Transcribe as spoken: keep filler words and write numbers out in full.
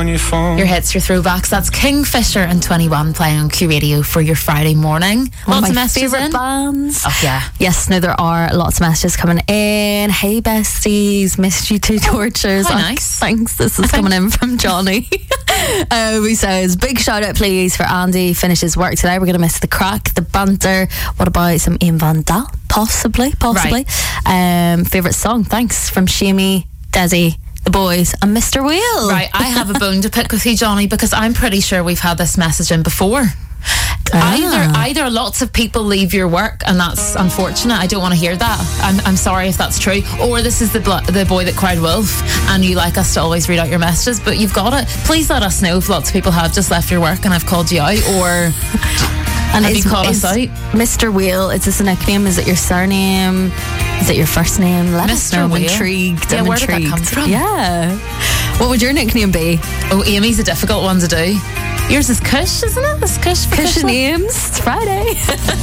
on your phone. Your hits, your throwbacks. That's Kingfisher and twenty-one playing on Q Radio for your Friday morning. One Lots of of my messages favourite in. bands. Oh, yeah. Yes, no, there are lots of messages coming in. Hey, besties, missed you two tortures. how Oh, nice. Thanks. This is coming in from Johnny. uh, he says, big shout out, please, for Andy. Finishes work today. We're going to miss the crack, the banter. What about some Ian Van Dahl? Possibly, possibly. Um, favourite song? Thanks, from Shamey, Desi, the boys, and Mister Wheel. Right, I have a bone to pick with you, Johnny, because I'm pretty sure we've had this message in before. Ah. Either either lots of people leave your work, and that's unfortunate. I don't want to hear that. I'm I'm sorry if that's true. Or this is the blo- the boy that cried wolf, and you like us to always read out your messages, but you've got it. Please let us know if lots of people have just left your work and I've called you out, or And have is, you called is us out? Mister Wheel, is this a nickname? Is it your surname? Is it your first name? Let us Mister know. I'm Wheel? intrigued. Yeah, I'm where did that intrigued. come from? Yeah. What would your nickname be? Oh, Amy's a difficult one to do. Yours is Kush, isn't it? It's Kush for Kush Kush. names. It's Friday.